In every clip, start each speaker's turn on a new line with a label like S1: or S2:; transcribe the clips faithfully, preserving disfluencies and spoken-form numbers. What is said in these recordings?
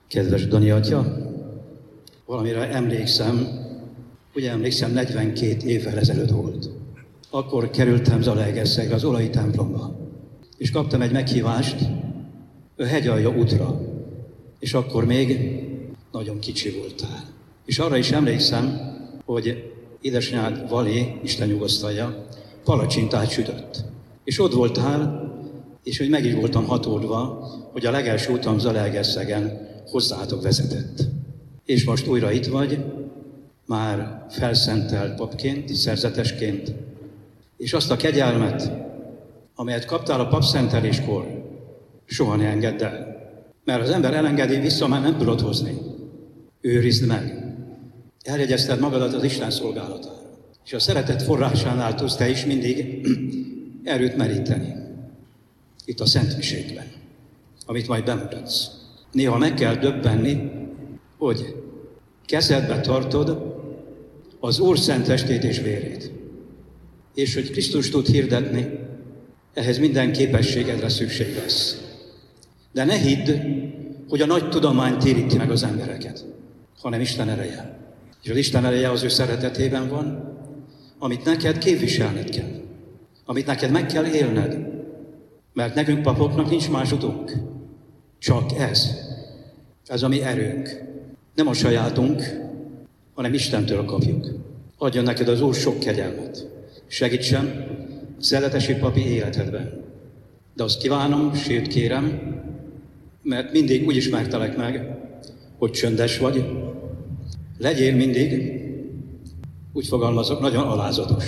S1: Kedves Dani atya, valamire emlékszem, ugye emlékszem, negyvenkét évvel ezelőtt volt. Akkor kerültem Zalaegerszegre, az Olai templomba, és kaptam egy meghívást a hegyalja útra, és akkor még nagyon kicsi voltál. És arra is emlékszem, hogy édesanyád Valé, Isten nyugosztalja, palacsintát sütött. És ott voltál, és hogy meg is voltam hatódva, hogy a legelső utam Zalaegerszegen hozzátok vezetett. És most újra itt vagy, már felszentelt papként, szerzetesként, és azt a kegyelmet, amelyet kaptál a papszenteléskor, soha ne engedd el. Mert az ember elengedi, vissza már nem tudod hozni. Őrizd meg. Eljegyezted magadat az Isten szolgálatára. És a szeretet forrásánál tudsz te is mindig erőt meríteni. Itt a szentmiségben, amit majd bemutatsz. Néha meg kell döbbenni, hogy kezedbe tartod az Úr szent testét és vérét. És hogy Krisztus tud hirdetni, ehhez minden képességedre szükség lesz. De ne hidd, hogy a nagy tudomány téríti meg az embereket, hanem Isten ereje. És az Isten ereje az ő szeretetében van, amit neked képviselned kell, amit neked meg kell élned, mert nekünk papoknak nincs más utunk, csak ez. Ez a mi erőnk. Nem a sajátunk, hanem Istentől kapjuk. Adjon neked az Úr sok kegyelmet. Segítsen a szeretesi papi életedben. De azt kívánom, sőt kérem, mert mindig úgy ismertelek meg, hogy csöndes vagy. Legyél mindig, úgy fogalmazok, nagyon alázatos.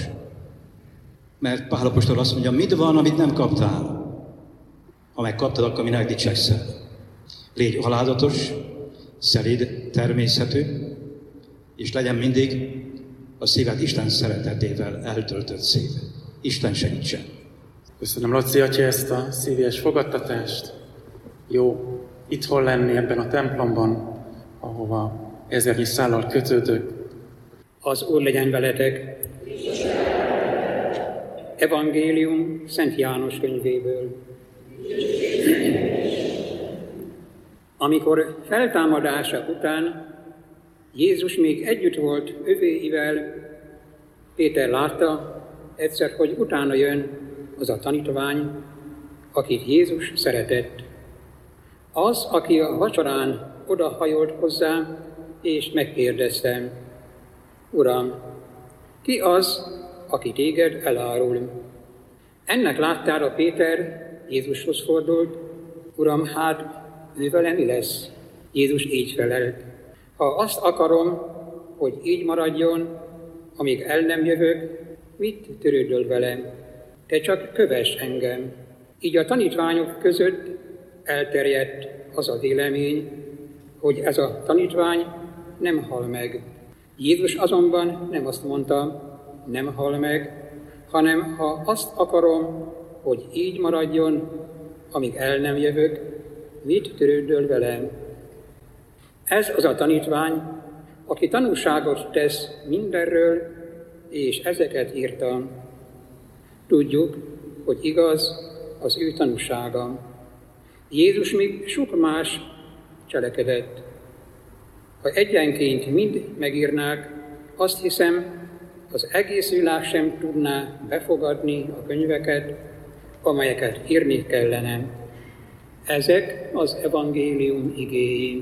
S1: Mert Pál apostol azt mondja, mit van, amit nem kaptál? Ha megkaptad, akkor minek dicsekszel? Légy alázatos, szelíd, természetű, és legyen mindig a szíved Isten szeretetével eltöltött szív. Isten segítsen!
S2: Köszönöm, Laci atya, ezt a szívélyes fogadtatást. Jó itthon lenni ebben a templomban, ahova ezernyi szállal kötődök.
S3: Az Úr legyen veletek! Evangélium Szent János könyvéből. Amikor feltámadása után Jézus még együtt volt övéivel, Péter látta egyszer, hogy utána jön az a tanítvány, akit Jézus szeretett. Az, aki a vacsorán odahajolt hozzá, és megkérdezte, Uram, ki az, aki téged elárul? Ennek láttára Péter Jézushoz fordult, Uram, hát ő vele mi lesz? Jézus így felelt, ha azt akarom, hogy így maradjon, amíg el nem jövök, mit törődöl velem? Te csak kövess engem. Így a tanítványok között elterjedt az a vélemény, hogy ez a tanítvány nem hal meg. Jézus azonban nem azt mondta, nem hal meg, hanem ha azt akarom, hogy így maradjon, amíg el nem jövök, mit törődöl velem? Ez az a tanítvány, aki tanúságot tesz mindenről, és ezeket írta. Tudjuk, hogy igaz az ő tanúsága. Jézus még sok más cselekedett. Ha egyenként mind megírnák, azt hiszem, az egész világ sem tudná befogadni a könyveket, amelyeket írni kellene. Ezek az evangélium igéi.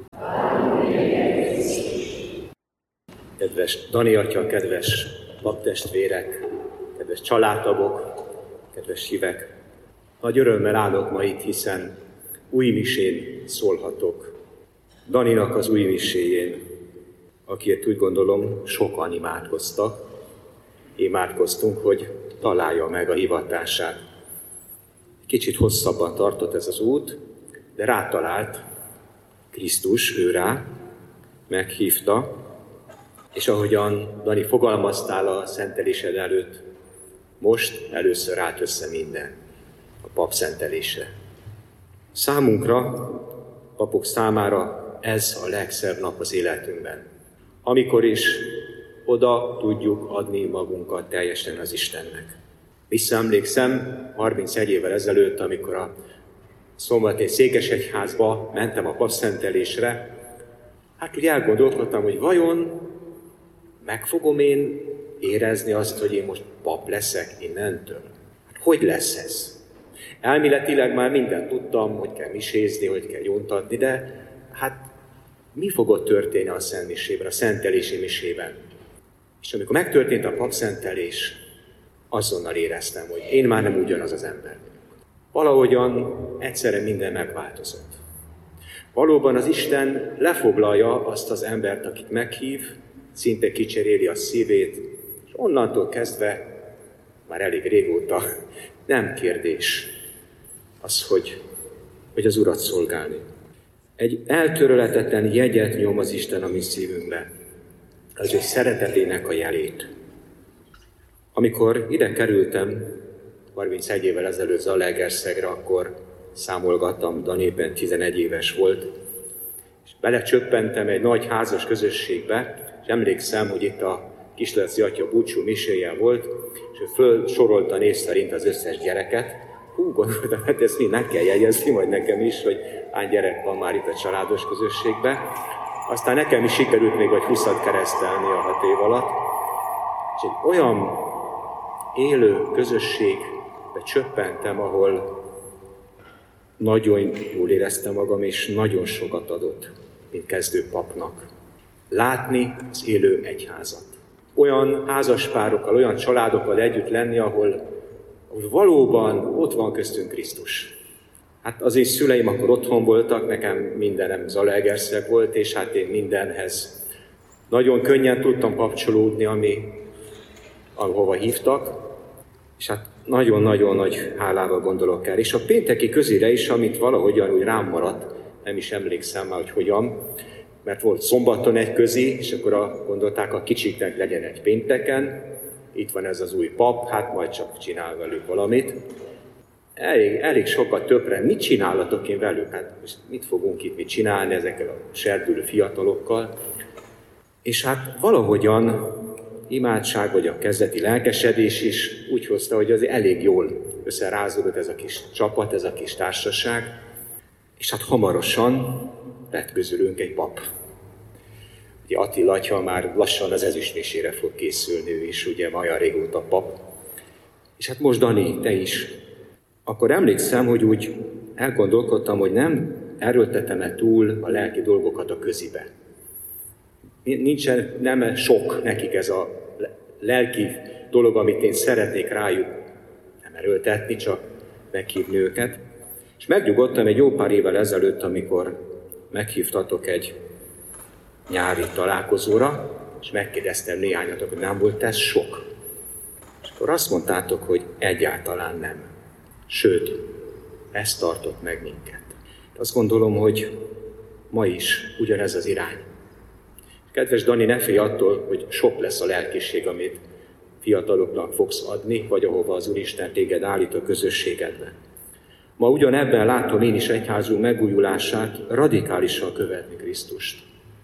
S4: Kedves Dani atya, kedves paptestvérek, kedves családtagok, kedves hívek! Nagy örömmel állok ma itt, hiszen új misén szólhatok. Daninak az új miséjén, akiért úgy gondolom sokan imádkoztak, imádkoztunk, hogy találja meg a hivatását. Kicsit hosszabban tartott ez az út, de rátalált Krisztus, ő rá, meghívta, és ahogyan Dani fogalmaztál a szentelésed előtt, most először állt össze minden, a pap szentelése. Számunkra, papok számára ez a legszebb nap az életünkben, amikor is oda tudjuk adni magunkat teljesen az Istennek. Visszaemlékszem harmincegy évvel ezelőtt, amikor a szombathelyi Székesegyházba mentem a papszentelésre, hát úgy elgondolkodtam, hogy vajon meg fogom én érezni azt, hogy én most pap leszek innentől? Hát hogy lesz ez? Elméletileg már mindent tudtam, hogy kell misézni, hogy kell gyóntatni, de hát mi fog ott történni a Szent Misében, a szentelési misében? És amikor megtörtént a papszentelés, azonnal éreztem, hogy én már nem ugyanaz az ember. Valahogyan egyszerre minden megváltozott. Valóban az Isten lefoglalja azt az embert, akit meghív, szinte kicseréli a szívét, és onnantól kezdve, már elég régóta, nem kérdés az, hogy, hogy az Urat szolgálni. Egy eltörölhetetlen jegyet nyom az Isten a mi szívünkbe, az ő szeretetének a jelét. Amikor ide kerültem, harmincegy évvel ezelőtt Zalaegerszegre, akkor számolgattam, Dani éppen tizenegy éves volt, és belecsöppentem egy nagy házas közösségbe, és emlékszem, hogy itt a Kisleci atya búcsú miséje volt, és ő fölsorolta név szerint az összes gyereket. Hú, gondoltam, hát ezt mind meg kell jegyezni majd nekem is, hogy hány gyerek van már itt a családos közösségben. Aztán nekem is sikerült még vagy húszat keresztelni a hat év alatt. És egy olyan élő közösségbe csöppentem, ahol nagyon jól éreztem magam, és nagyon sokat adott, mint kezdő papnak. Látni az élő egyházat. Olyan házaspárokkal, olyan családokkal együtt lenni, ahol, ahol valóban ott van köztünk Krisztus. Hát az én szüleim akkor otthon voltak, nekem mindenem Zalaegerszeg volt, és hát én mindenhez nagyon könnyen tudtam kapcsolódni, ami, ahova hívtak, és hát nagyon-nagyon nagy hálával gondolok el. És a pénteki közére is, amit valahogyan úgy rám maradt, nem is emlékszem már, hogy hogyan, mert volt szombaton egy közi, és akkor a, gondolták, a kicsiknek legyen egy pénteken, itt van ez az új pap, hát majd csak csinál velük valamit. Elég, elég sokat többre, mit csinálatok én velük? Hát mit fogunk itt mit csinálni ezekkel a serdülő fiatalokkal? És hát valahogyan imádság, vagy a kezdeti lelkesedés is úgy hozta, hogy azért elég jól összerázódott ez a kis csapat, ez a kis társaság, és hát hamarosan lett közülünk egy pap. Ugye Attila atya már lassan az ezüstmisére fog készülni, ő is ugye olyan régóta pap. És hát most Dani, te is. Akkor emlékszem, hogy úgy elgondolkodtam, hogy nem erőltetem-e túl a lelki dolgokat a közibe. Nincsen, nem sok nekik ez a lelki dolog, amit én szeretnék rájuk nem erőltetni, csak meghívni őket. És megnyugodtam egy jó pár évvel ezelőtt, amikor meghívtatok egy nyári találkozóra, és megkérdeztem néhányatok, hogy nem volt ez sok. És akkor azt mondtátok, hogy egyáltalán nem. Sőt, ez tartott meg minket. Azt gondolom, hogy ma is ugyanez az irány. Kedves Dani, ne félj attól, hogy sok lesz a lelkiség, amit fiataloknak fogsz adni, vagy ahova az Úristen téged állít a közösségedben. Ma ugyanebben látom én is egyházunk megújulását, radikálisan követni Krisztust.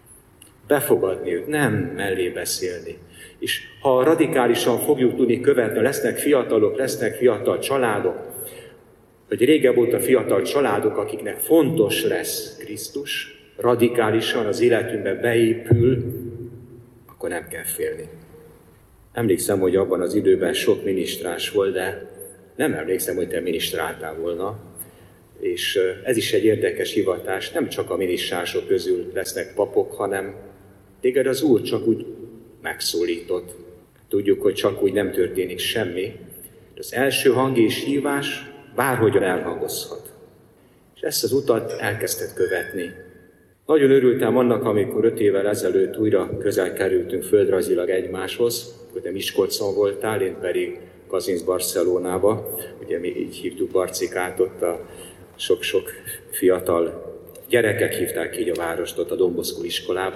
S4: Befogadni őt, nem mellé beszélni. És ha radikálisan fogjuk tudni követni, lesznek fiatalok, lesznek fiatal családok, vagy régebb óta fiatal családok, akiknek fontos lesz Krisztus, radikálisan az életünkbe beépül, akkor nem kell félni. Emlékszem, hogy abban az időben sok minisztrás volt, de nem emlékszem, hogy te minisztráltál volna. És ez is egy érdekes hivatás, nem csak a minisztrások közül lesznek papok, hanem téged az Úr csak úgy megszólított. Tudjuk, hogy csak úgy nem történik semmi. De az első hang és hívás bárhogyan elhangozhat. És ezt az utat elkezdted követni. Nagyon örültem annak, amikor öt évvel ezelőtt újra közel kerültünk földrajzilag egymáshoz, hogy te Miskolcon voltál, én pedig Kazinc Barcelonába. Ugye mi így hívtuk Barcikát, ott a sok-sok fiatal gyerekek hívták így a várost, ott a Don Bosco iskolába.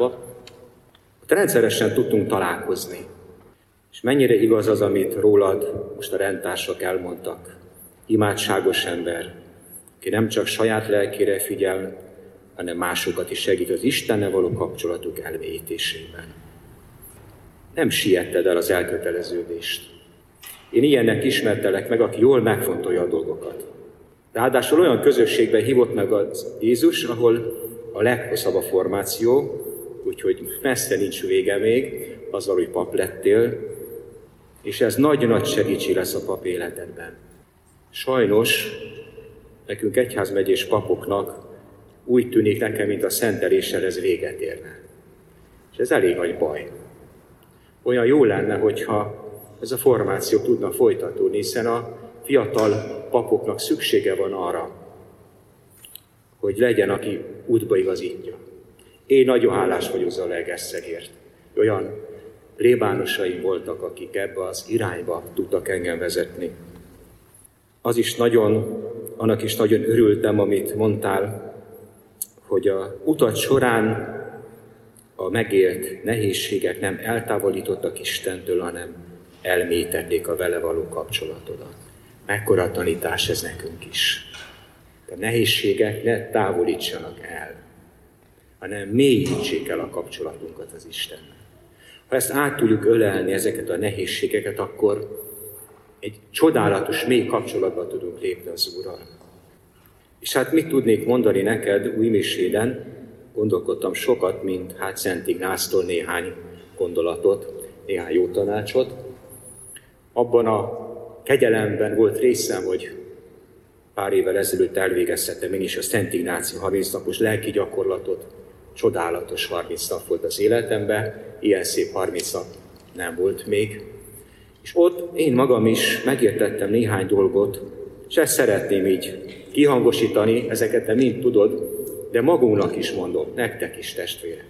S4: Ott rendszeresen tudtunk találkozni. És mennyire igaz az, amit rólad most a rendtársak elmondtak. Imádságos ember, aki nem csak saját lelkére figyel, hanem másokat is segít az Istennel való kapcsolatuk elmélyítésében. Nem sietted el az elköteleződést. Én ilyennek ismertelek meg, aki jól megfontolja a dolgokat. Ráadásul olyan közösségben hívott meg az Jézus, ahol a leghosszabb a formáció, úgyhogy messze nincs vége még, azzal, hogy pap lettél, és ez nagy-nagy segítség lesz a pap életedben. Sajnos nekünk egyházmegyés papoknak úgy tűnik nekem, mint a szenteléssel ez véget érne. És ez elég nagy baj. Olyan jó lenne, hogyha ez a formáció tudna folytatódni, hiszen a fiatal papoknak szüksége van arra, hogy legyen, aki útba igazítja. Én nagyon hálás vagyok Zalaegerszegért. Olyan plébánosaim voltak, akik ebbe az irányba tudtak engem vezetni. Az is nagyon, annak is nagyon örültem, amit mondtál, hogy a utat során a megélt nehézségek nem eltávolítottak Istentől, hanem elmélyítették a vele való kapcsolatodat. Mekkora tanítás ez nekünk is. A nehézségek ne távolítsanak el, hanem mélyítsék el a kapcsolatunkat az Istennel. Ha ezt át tudjuk ölelni, ezeket a nehézségeket, akkor egy csodálatos, mély kapcsolatba tudunk lépni az Úrral. És hát mit tudnék mondani neked újmiséden? Gondolkodtam sokat, mint hát Szent Ignáctól néhány gondolatot, néhány jó tanácsot. Abban a kegyelemben volt részem, hogy pár évvel ezelőtt elvégeztettem én is a Szent Ignáci harminc napos lelki gyakorlatot. Csodálatos harminc nap volt az életemben, ilyen szép harminc nap nem volt még. És ott én magam is megértettem néhány dolgot, és ezt szeretném így kihangosítani, ezeket te mind tudod, de magunknak is mondom, nektek is, testvérek.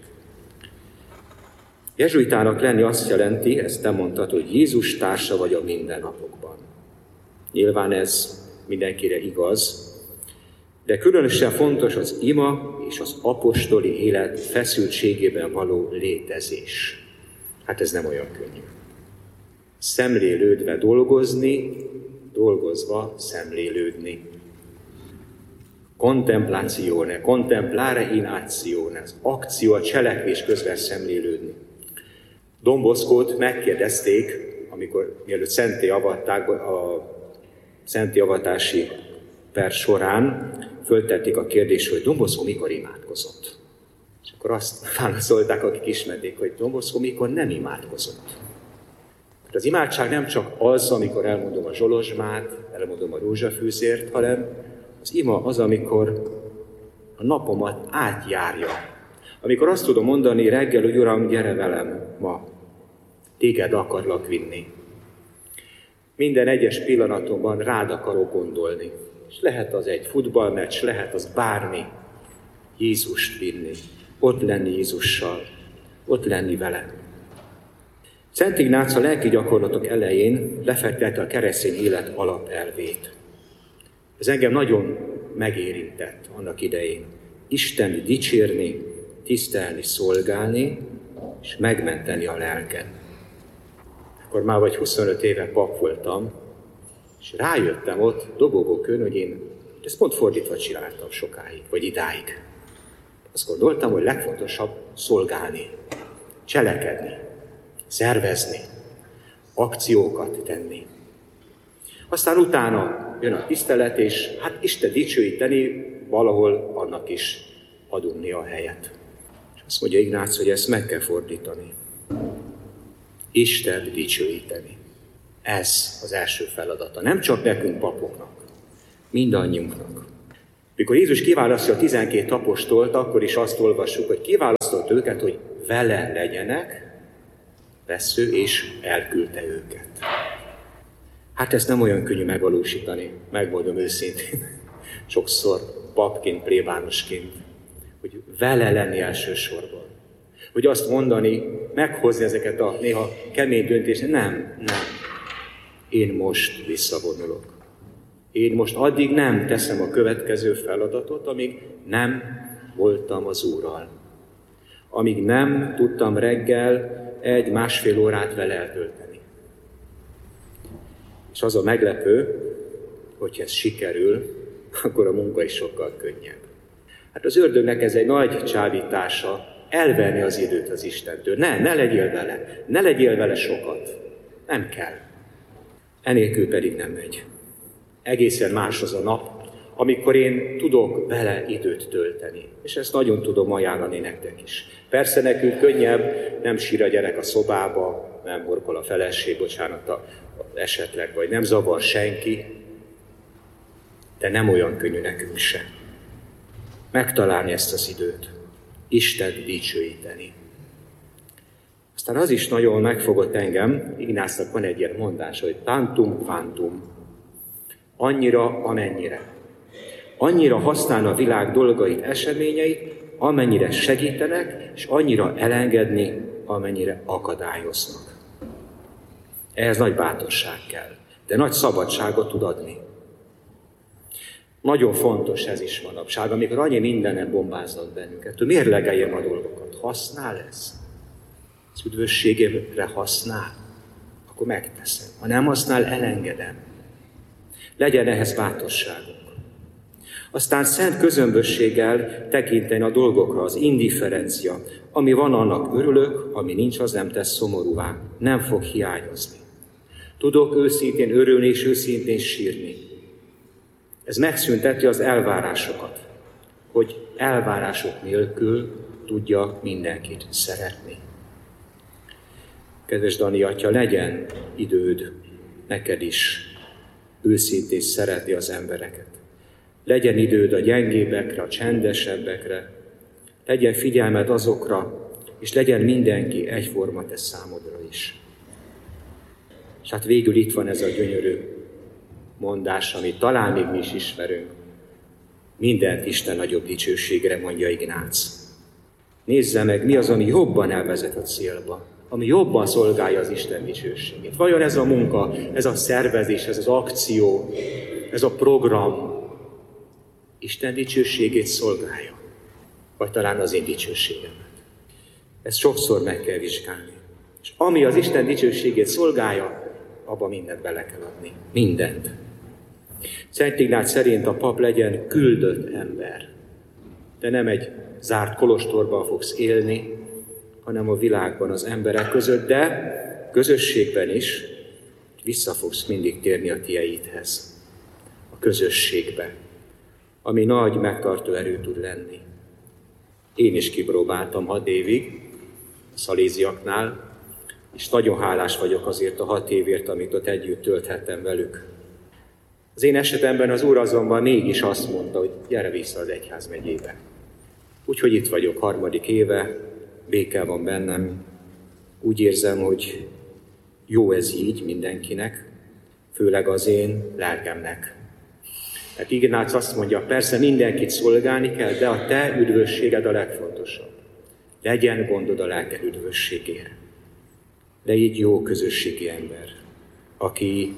S4: Jezsuitának lenni azt jelenti, ezt te mondtad, hogy Jézus társa vagy a mindennapokban. Nyilván ez mindenkire igaz, de különösen fontos az ima és az apostoli élet feszültségében való létezés. Hát ez nem olyan könnyű. Szemlélődve dolgozni, dolgozva szemlélődni. Contemplációne, contemplare in actione, az akció, a cselekvés közben szemlélődni. Don Boscót megkérdezték, amikor mielőtt szenté avatták, a szenté avatási per során föltették a kérdést, hogy Don Bosco mikor imádkozott. És akkor azt válaszolták, akik ismerték, hogy Don Bosco mikor nem imádkozott. Az imádság nem csak az, amikor elmondom a zsolozsmát, elmondom a rózsafűzért, hanem az ima az, amikor a napomat átjárja. Amikor azt tudom mondani reggel, hogy Uram, gyere velem ma, téged akarlak vinni. Minden egyes pillanatomban rád akarok gondolni. És lehet az egy futballmeccs, lehet az bármi. Jézust vinni, ott lenni Jézussal, ott lenni vele. Szent Ignác a lelki gyakorlatok elején lefektette a keresztény élet alapelvét. Ez engem nagyon megérintett annak idején. Isten dicsérni, tisztelni, szolgálni, és megmenteni a lelket. Akkor már vagy huszonöt éve pap voltam, és rájöttem ott dobogókön, hogy én ezt pont fordítva csináltam sokáig, vagy idáig. Azt gondoltam, hogy legfontosabb szolgálni, cselekedni, szervezni, akciókat tenni. Aztán utána jön a tisztelet, és hát Isten dicsőíteni, valahol annak is adni a helyet. És azt mondja Ignác, hogy ezt meg kell fordítani. Isten dicsőíteni. Ez az első feladata. Nem csak nekünk papoknak, mindannyiunknak. Mikor Jézus kiválasztja a tizenkét apostolt, akkor is azt olvassuk, hogy kiválasztott őket, hogy vele legyenek, vesző, és elküldte őket. Hát ezt nem olyan könnyű megvalósítani, megmondom őszintén, sokszor papként, plébánosként, hogy vele lenni elsősorban. Hogy azt mondani, meghozni ezeket a néha kemény döntést, nem, nem. Én most visszavonulok. Én most addig nem teszem a következő feladatot, amíg nem voltam az Úrral. Amíg nem tudtam reggel egy-másfél órát vele eltölteni. És az a meglepő, hogy ez sikerül, akkor a munka is sokkal könnyebb. Hát az ördögnek ez egy nagy csábítása, elvenni az időt az Istentől. Ne, ne legyél vele, ne legyél vele sokat. Nem kell. Enélkül pedig nem megy. Egészen más az a nap, amikor én tudok vele időt tölteni. És ezt nagyon tudom ajánlani nektek is. Persze nekünk könnyebb, nem sír a gyerek a szobába, nem horkol a feleség, bocsánat, a, a esetleg, vagy nem zavar senki, de nem olyan könnyű nekünk se. Megtalálni ezt az időt, Istent dicsőíteni. Aztán az is nagyon megfogott engem, Ignácnak van egy ilyen mondás, hogy tantum quantum, annyira, amennyire. Annyira használna a világ dolgait, eseményeit, amennyire segítenek, és annyira elengedni, amennyire akadályoznak. Ehhez nagy bátorság kell, de nagy szabadságot tud adni. Nagyon fontos ez is manapság, amikor annyi mindenen bombáznak bennünket. Hogy mérlegeljem a dolgokat. Használ ez? Az üdvösségére használ? Akkor megteszem. Ha nem használ, elengedem. Legyen ehhez bátorságunk. Aztán szent közömbösséggel tekinteni a dolgokra, az indifferencia. Ami van, annak örülök, ami nincs, az nem tesz szomorúvá. Nem fog hiányozni. Tudok őszintén örülni és őszintén sírni. Ez megszünteti az elvárásokat, hogy elvárások nélkül tudja mindenkit szeretni. Kedves Dani atya, legyen időd neked is őszintén szeretni az embereket. Legyen időd a gyengébbekre, a csendesebbekre, legyen figyelmed azokra, és legyen mindenki egyforma te számodra is. És hát végül itt van ez a gyönyörű mondás, amit talán még mi is ismerünk. Mindent Isten nagyobb dicsőségre, mondja Ignác. Nézze meg, mi az, ami jobban elvezet a célba, ami jobban szolgálja az Isten dicsőségét. Vajon ez a munka, ez a szervezés, ez az akció, ez a program Isten dicsőségét szolgálja? Vagy talán az én dicsőségemet? Ezt sokszor meg kell vizsgálni. És ami az Isten dicsőségét szolgálja, abba mindent bele kell adni. Mindent. Szent Ignác szerint a pap legyen küldött ember. De nem egy zárt kolostorban fogsz élni, hanem a világban az emberek között, de közösségben is vissza fogsz mindig térni a tieidhez. A közösségbe, ami nagy megtartó erő tud lenni. Én is kipróbáltam hat évig a szaléziaknál, és nagyon hálás vagyok azért a hat évért, amit ott együtt tölthettem velük. Az én esetemben az Úr azonban mégis azt mondta, hogy gyere vissza az egyházmegyébe. Úgyhogy itt vagyok harmadik éve, béke van bennem. Úgy érzem, hogy jó ez így mindenkinek, főleg az én lelkemnek. Tehát Ignác azt mondja, persze mindenkit szolgálni kell, de a te üdvösséged a legfontosabb. Legyen gondod a lelked üdvösségére. De így jó közösségi ember, aki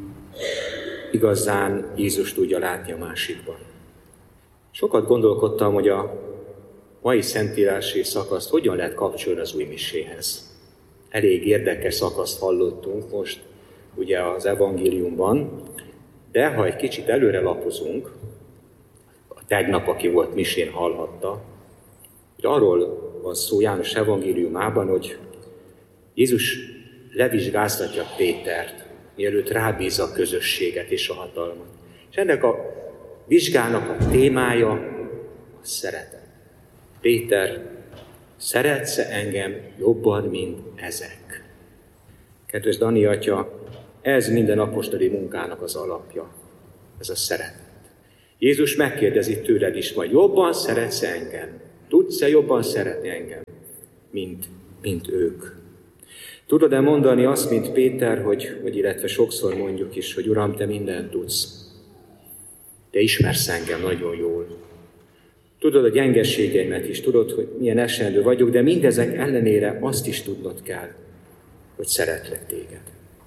S4: igazán Jézus tudja látni a másikban. Sokat gondolkodtam, hogy a mai szentírási szakaszt hogyan lehet kapcsolni az új miséhez. Elég érdekes szakaszt hallottunk most ugye az evangéliumban, de ha egy kicsit előre lapozunk, a tegnap, aki volt misén, hallhatta, hogy arról van szó János evangéliumában, hogy Jézus levizsgáztatja Pétert, mielőtt rábízza a közösséget és a hatalmat. És ennek a vizsgának a témája a szeretet. Péter, szeretsz-e engem jobban, mint ezek? Kedves Dani atya, ez minden apostoli munkának az alapja, ez a szeretet. Jézus megkérdezi tőled is, majd jobban szeretsz engem? Tudsz-e jobban szeretni engem, mint, mint ők? Tudod-e mondani azt, mint Péter, hogy, hogy illetve sokszor mondjuk is, hogy Uram, te mindent tudsz, de ismersz engem nagyon jól. Tudod a gyengeségeimet is, tudod, hogy milyen esendő vagyok, de mindezek ellenére azt is tudnod kell, hogy szeretlek téged.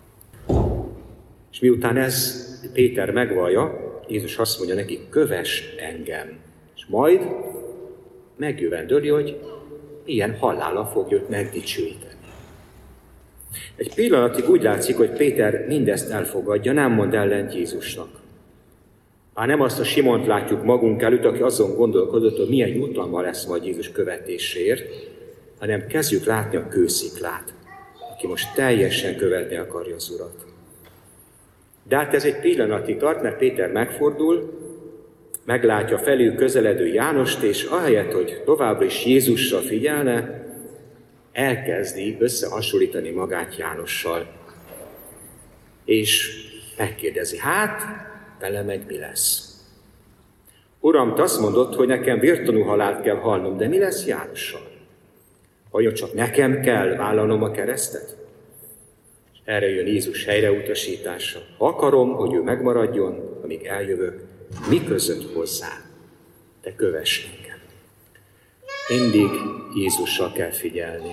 S4: És miután ez Péter megvallja, Jézus azt mondja neki, kövess engem. És majd megjövendöli, hogy ilyen halála fog őt megdicsőíteni. Egy pillanatig úgy látszik, hogy Péter mindezt elfogadja, nem mond ellent Jézusnak. Már nem azt a Simont látjuk magunk előtt, aki azon gondolkodott, hogy milyen jutalma lesz majd Jézus követéséért, hanem kezdjük látni a kősziklát, aki most teljesen követni akarja az Urat. De hát ez egy pillanatig tart, mert Péter megfordul, meglátja felül közeledő Jánost, és ahelyett, hogy továbbra is Jézusra figyelne, elkezdi összehasonlítani magát Jánossal. És megkérdezi, hát, vele meg mi lesz? Uram, te azt mondod, hogy nekem vértanú halált kell halnom, de mi lesz Jánossal? Vajon csak nekem kell vállalnom a keresztet? És erre jön Jézus helyreutasítása. Ha akarom, hogy ő megmaradjon, amíg eljövök, mi között hozzá? Te kövess engem. Mindig Jézusra kell figyelni.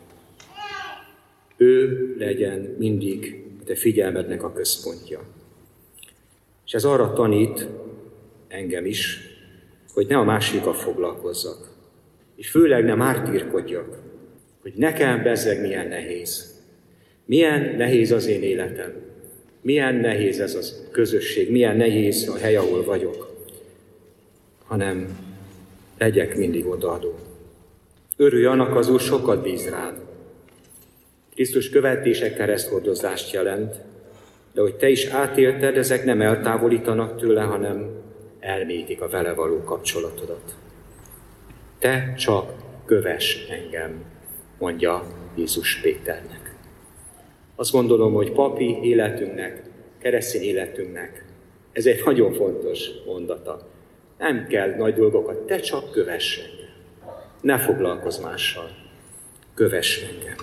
S4: Ő legyen mindig a te figyelmednek a központja. És ez arra tanít engem is, hogy ne a másikkal foglalkozzak. És főleg ne mártírkodjak, hogy nekem bezzeg milyen nehéz. Milyen nehéz az én életem. Milyen nehéz ez a közösség, milyen nehéz a hely, ahol vagyok. Hanem legyek mindig odaadó. Örülj annak, az Úr sokat bíz rád. Krisztus követése kereszthordozást jelent, de hogy te is átélted, ezek nem eltávolítanak tőle, hanem elmélyítik a vele való kapcsolatodat. Te csak kövess engem, mondja Jézus Péternek. Azt gondolom, hogy papi életünknek, keresztény életünknek ez egy nagyon fontos mondata. Nem kell nagy dolgokat, te csak kövess engem. Ne foglalkozz mással, kövess engem.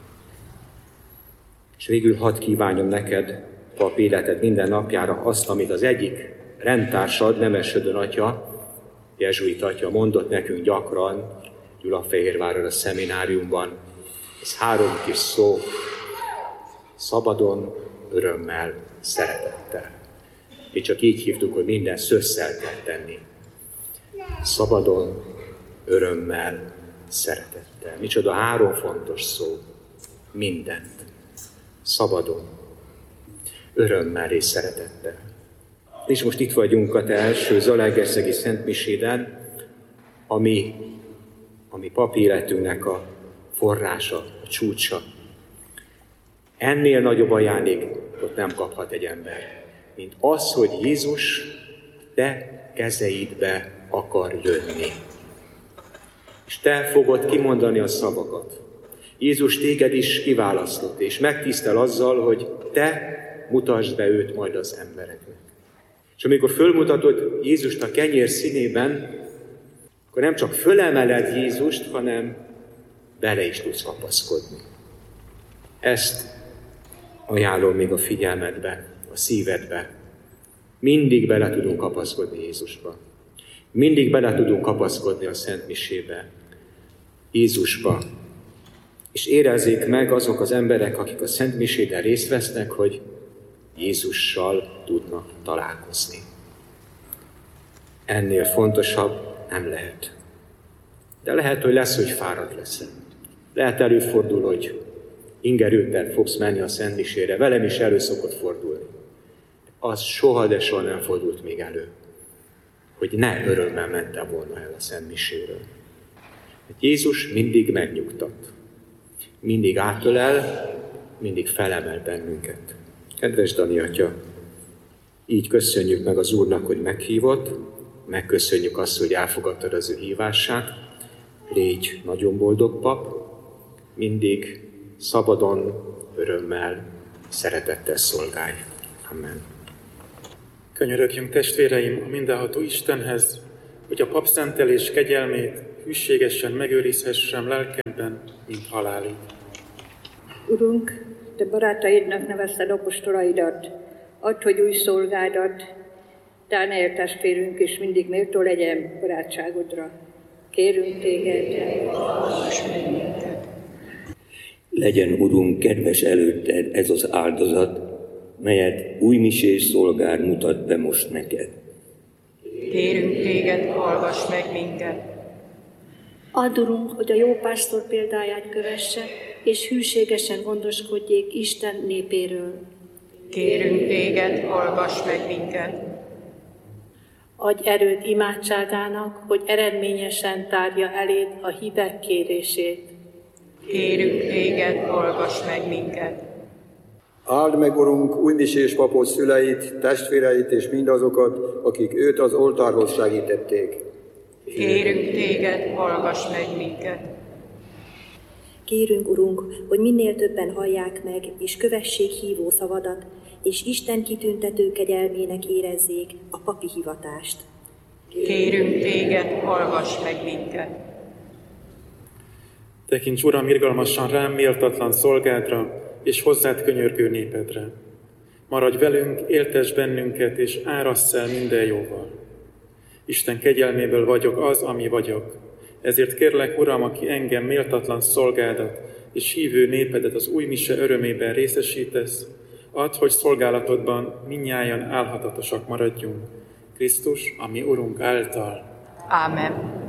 S4: És végül hadd kívánjam neked, pap életed minden napjára azt, amit az egyik rendtársad, Nemesödön atya, jezsuit atya mondott nekünk gyakran, Gyulafehérváron a szemináriumban. Ez három kis szó, szabadon, örömmel, szeretettel. Mi csak így hívtuk, hogy minden szösszel kell tenni. Szabadon, örömmel, szeretettel. Micsoda három fontos szó. Mindent. Szabadon, örömmel és szeretettel. És most itt vagyunk a te első zalaegerszegi szentmiséden, ami, ami papi életünknek a forrása, a csúcsa. Ennél nagyobb ajándékot nem kaphat egy ember, mint az, hogy Jézus te kezeidbe akar jönni. És te fogod kimondani a szavakat. Jézus téged is kiválasztott, és megtisztel azzal, hogy te mutasd be őt majd az embereknek. És amikor fölmutatod Jézust a kenyér színében, akkor nem csak fölemeled Jézust, hanem bele is tudsz kapaszkodni. Ezt ajánlom még a figyelmedbe, a szívedbe. Mindig bele tudunk kapaszkodni Jézusba. Mindig bele tudunk kapaszkodni a Szent Misébe, Jézusba. És érezzék meg azok az emberek, akik a Szent Misében részt vesznek, hogy Jézussal tudnak találkozni. Ennél fontosabb nem lehet. De lehet, hogy lesz, hogy fáradt leszel. Lehet előfordul, hogy ingerülten fogsz menni a Szent Misére. Velem is elő szokott fordulni. Az soha, de soha nem fordult még elő, hogy ne örömmel mentem volna el a Szent Miséről. Jézus mindig megnyugtat. Mindig átölel, mindig felemel bennünket. Kedves Dani atya, így köszönjük meg az Úrnak, hogy meghívott, megköszönjük azt, hogy elfogadtad az ő hívását. Légy nagyon boldog pap, mindig szabadon, örömmel, szeretettel szolgálj. Amen.
S2: Könyörögjünk testvéreim a mindenható Istenhez, hogy a papszentelés kegyelmét hűségesen megőrizhessem lelkemben, mint halálig.
S5: Urunk, te barátaidnak nevezted apostolaidat, add, hogy új szolgádat, Dániel testvérünk is mindig méltó legyen barátságodra. Kérünk téged, hallgass meg minket.
S6: Legyen, Urunk, kedves előtted ez az áldozat, melyet új misés szolgár mutat be most neked.
S7: Kérünk téged, hallgass meg minket.
S5: Add, Urunk, hogy a jó pásztor példáját kövesse, és hűségesen gondoskodjék Isten népéről.
S7: Kérünk téged, hallgass meg minket.
S5: Adj erőt imádságának, hogy eredményesen tárja eléd a hívek kérését.
S7: Kérünk téged, hallgass meg minket.
S8: Áld meg, Urunk, újmisés papot szüleit, testvéreit és mindazokat, akik őt az oltárhoz segítették.
S7: Kérünk téged, hallgass meg minket.
S9: Kérünk, Urunk, hogy minél többen hallják meg, és kövessék hívó szavadat, és Isten kitüntető kegyelmének érezzék a papi hivatást.
S7: Kérünk téged, hallgass meg minket.
S2: Tekints, Uram, irgalmasan rám méltatlan szolgádra, és hozzád könyörgő népedre. Maradj velünk, éltess bennünket, és árassz el minden jóval. Isten kegyelméből vagyok az, ami vagyok. Ezért kérlek, Uram, aki engem méltatlan szolgádat és hívő népedet az új mise örömében részesítesz, add, hogy szolgálatodban mindnyájan álhatatosak maradjunk. Krisztus, ami Urunk által.
S7: Ámen.